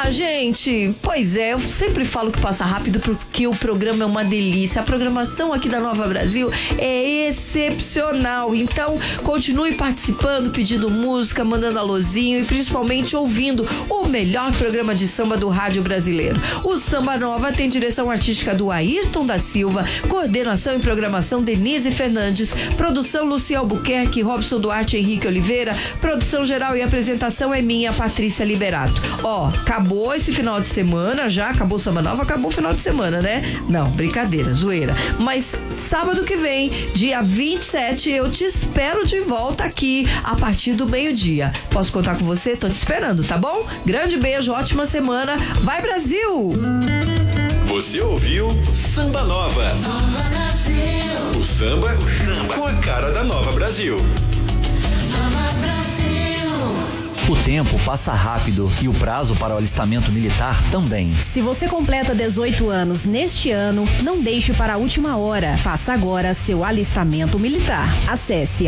Ah, gente, pois é, eu sempre falo que passa rápido porque o programa é uma delícia. A programação aqui da Nova Brasil é excepcional. Então, continue participando, pedindo música, mandando alôzinho e principalmente ouvindo o melhor programa de samba do rádio brasileiro. O Samba Nova tem direção artística do Ayrton da Silva, coordenação e programação Denise Fernandes, produção Lucia Albuquerque, Robson Duarte, Henrique Oliveira, produção geral e apresentação é minha, Patrícia Liberato. Ó, acabou esse final de semana já, acabou o Samba Nova, acabou o final de semana, né? Não, brincadeira, zoeira. Mas sábado que vem, dia 27, eu te espero de volta aqui a partir do meio-dia. Posso contar com você? Tô te esperando, tá bom? Grande beijo, ótima semana. Vai, Brasil! Você ouviu Samba Nova. Nova Brasil. O samba com a cara da Nova Brasil. Nova Brasil. O tempo passa rápido e o prazo para o alistamento militar também. Se você completa 18 anos neste ano, não deixe para a última hora. Faça agora seu alistamento militar. Acesse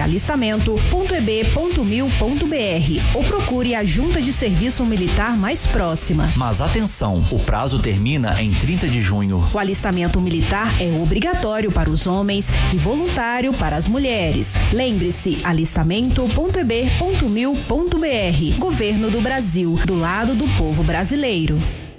alistamento.eb.mil.br ou procure a Junta de Serviço Militar mais próxima. Mas atenção, o prazo termina em 30 de junho. O alistamento militar é obrigatório para os homens e voluntário para as mulheres. Lembre-se, alistamento.eb.mil.br. Governo do Brasil, do lado do povo brasileiro.